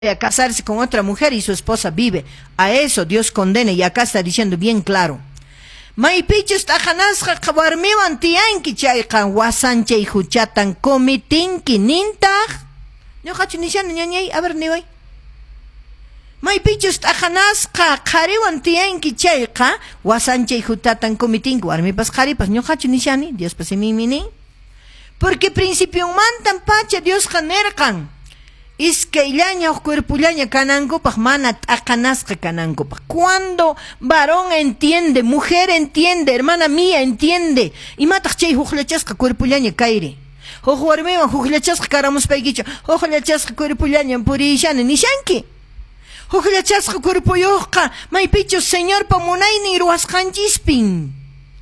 a casarse con otra mujer y su esposa vive. A eso Dios condena, y acá está diciendo bien claro. Maypichus tajanasqa warmiwan tiyanki chayqa wasanchay huchatan komitinki nintaq. Ñuqachu nishani ñañay, a ver niway. Maypichus tajanasqa qhariwan tiyanki chayqa wasanchay hutatan komitinki warmipas qharipas ñuqachu nishani, Dios pasimimini. Porque principio mantan pacha Dios qanerqan. Iskayllaña o cuerpullaña canankupaj mana t'aqanasqa canankupaj. Cuando varón entiende, mujer entiende, hermana mía entiende, imataq chay hukllachasqa cuerpullaña kayri. Huk warmiwan hukllachasqa karamuspaykichu, hukllachasqa cuerpullaña purishani nishanki. Hukllachasqa cuerpuyuqqa maypichu señor pamunayni ruwasqanchispin.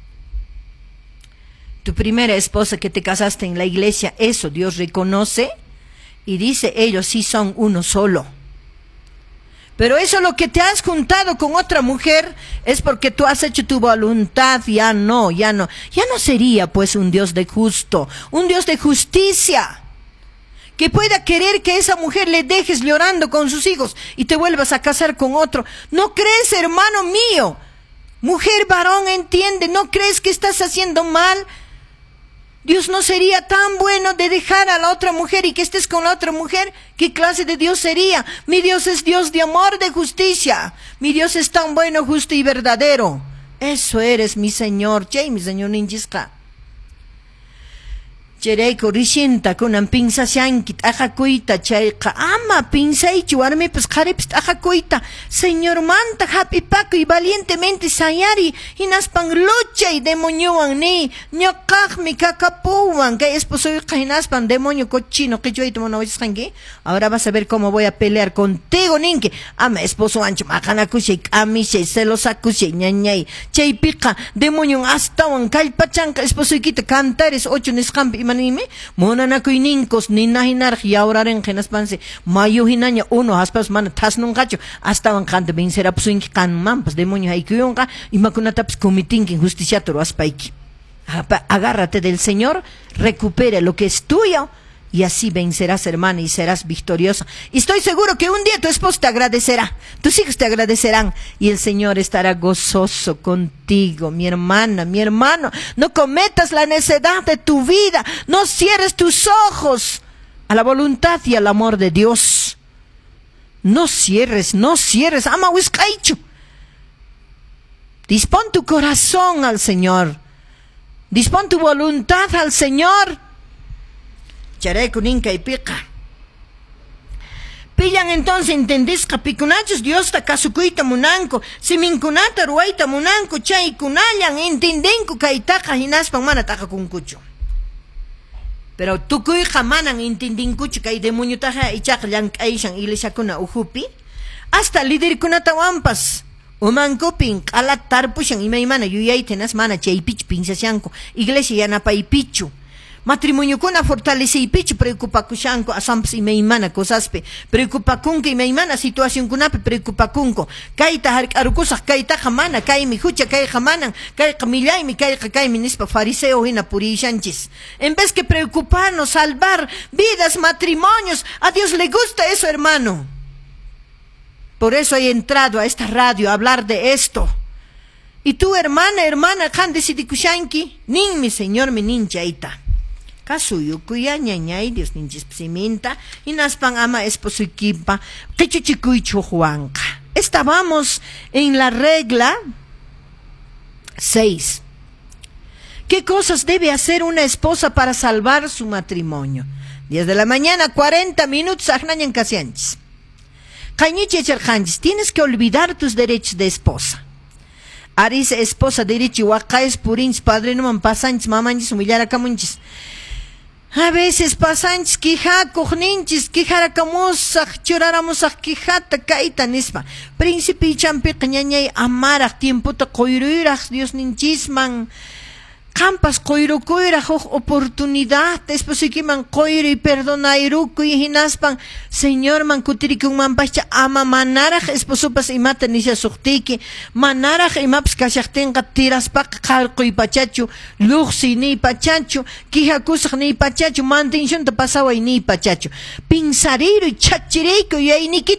Tu primera esposa que te casaste en la iglesia, eso Dios reconoce. Y dice, ellos sí son uno solo. Pero eso lo que te has juntado con otra mujer es porque tú has hecho tu voluntad. Ya no sería pues un Dios de justo, un Dios de justicia, que pueda querer que esa mujer le dejes llorando con sus hijos y te vuelvas a casar con otro. ¿No crees, hermano mío? Mujer, varón, entiende, ¿no crees que estás haciendo mal? Dios no sería tan bueno de dejar a la otra mujer y que estés con la otra mujer. ¿Qué clase de Dios sería? Mi Dios es Dios de amor, de justicia. Mi Dios es tan bueno, justo y verdadero. Eso eres, mi Señor. Chay, mi Señor ninjisca. Chereiko rishinta kunan pinsashankit ajakuita chayqa ama pinsaychu warmipas qharipis ajakuita Señor manta hapipaku y valientemente sayari hinaspan lucha y demoniowan ni ñoqaqmi kakapuwan kay esposoyqa hinaspan demonio cochino qichwayta munawachkanki. Ahora vas a ver cómo voy a pelear contigo ninki. Ama esposo ancho maqanakushay k'amishay celosakushay ñañay chaypiqa demonio astawan kallpachanqa esposoykita cantares 8 nisqampi manime monanakuy ninkos ninahinarq yauraren qhinaspansi mayuhinaña uno aspas mana tasnunqachu astawan qanta vencerapsunki qanmanpas demonio haykuyunqa imakunatapis comitinki justiciata ruwaspayki. Agárrate del Señor, recupera lo que es tuyo y así vencerás, hermana, y serás victoriosa. Y estoy seguro que un día tu esposo te agradecerá, tus hijos te agradecerán y el Señor estará gozoso contigo, mi hermana, mi hermano. No cometas la necedad de tu vida, no cierres tus ojos a la voluntad y al amor de Dios. No cierres, ama huiscaichu. Dispón tu corazón al Señor, dispón tu voluntad al Señor. Chareku ninka y pica. Pillan entonces entendisqa pikunachus Dios ta kasukuita munanko, siminkunata ruwaita munanko, chaykunallan entendinku kaytaqa hinaspan mana taqakunkuchu. Pero tukuyqa manan entendinkuchu kay demoniotaqa ichaqa llank'ayshan iglesiakuna uhupi, hasta liderkunatawampas umankupin q'alat tarpushan imaymana yuyaytinas mana chaypichu pinsashanku, iglesia yanapaypichu. Matrimonio kuna fortaleceypichu preocupakushanku asampas imaymana cosaspi preocupakunki imaymana situación kunapi preocupakunku kayta hark'arukusaq kaytaqa mana kaymi hucha kayqa manan kayqa millaymi kayqa kaymi nispa fariseo hina purishanchis. En vez que preocuparnos salvar vidas, matrimonios, a Dios le gusta eso, hermano. Por eso he entrado a esta radio a hablar de esto. Y tú, hermana kan decidikushanki nin mi Señor mi ninchaita kasuyukuya ñañay Dios ninchispiminta hinaspan ama esposuykipa qichuchikuychu Juanqa. Estábamos en la regla 6. ¿Qué cosas debe hacer una esposa para salvar su matrimonio? 10 de la mañana, 40 minutos, ajnañan casianchis. Qañiche charjanchis, tienes que olvidar tus derechos de esposa. Aris esposa derecho waqayas purinchis, padre no man pasanchis, mamanchis humillaracamunchis. A veces pasanchis quijakuq ninchis, quijaracamusaq, churaramusaq quijata kayta nispa. Príncipe champiqa ñañay amaraq tiemputa quyruyraq Dios ninchisman. Campas coirucuira huk oportunidad después que man coiro y perdonairuku y hinaspan señor man kutirikun man pacha ama manaraj esposopas imata nisha suktiki manaraj imaps kashaktenqa tiraspak qalqoy pachachu luxi ni pachachu kihakusaq ni pachachu mantenshunta pasaway ni pachachu pinsariru chachirayku yayniki